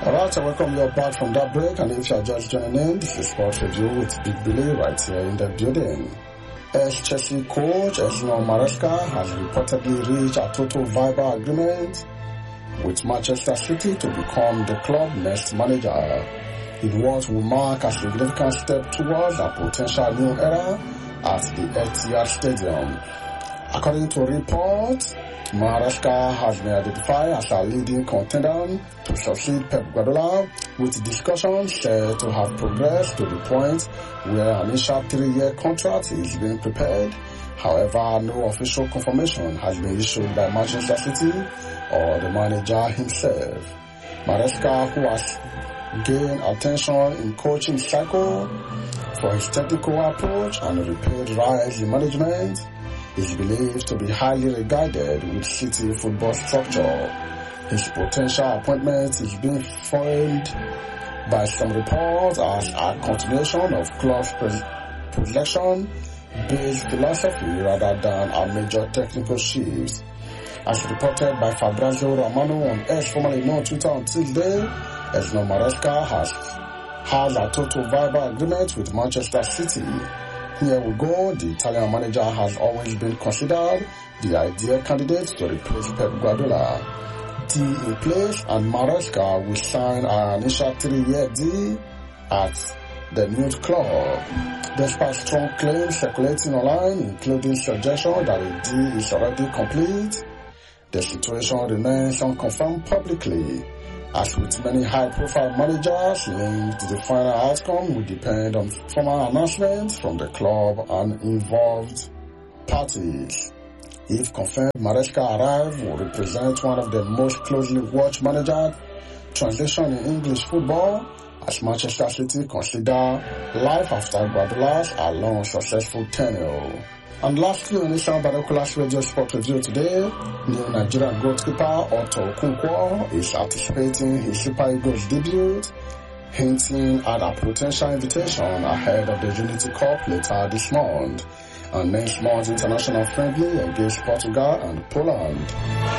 Alright, I welcome you back from that break, and if you are just joining in, this is Sports Review with Big Billy right here in the building. Ex-Chelsea coach Enzo Maresca has reportedly reached a total verbal agreement with Manchester City to become the club next manager. In what will mark a significant step towards a potential new era at the Etihad Stadium. According to reports, Maresca has been identified as a leading contender to succeed Pep Guardiola, with discussions said to have progressed to the point where an initial 3-year contract is being prepared. However, no official confirmation has been issued by Manchester City or the manager himself. Maresca, who has gained attention in coaching cycle for his technical approach and repeated rise in management, is believed to be highly regarded with City football structure. His potential appointment is being framed by some reports as a continuation of club's possession-based philosophy rather than a major technical shift. As reported by Fabrizio Romano on X, formerly known Twitter, on Tuesday, Enzo Maresca has a total verbal agreement with Manchester City. Here we go. The Italian manager has always been considered the ideal candidate to replace Pep Guardiola. Deal in place, and Maresca will sign an initial 3-year deal at the new club. Despite strong claims circulating online, including suggestions that a deal is already complete, the situation remains unconfirmed publicly. As with many high-profile managers linked, the final outcome will depend on formal announcements from the club and involved parties. If confirmed, Maresca arrival will represent one of the most closely watched manager transition in English football, as Manchester City consider life after Guardiola's a long successful tenure. And lastly, on Nation Binoculars Radio Sport Review today, new Nigerian goalkeeper Otto Okonkwo is anticipating his Super Eagles debut, hinting at a potential invitation ahead of the Unity Cup later this month, and next month's international friendly against Portugal and Poland.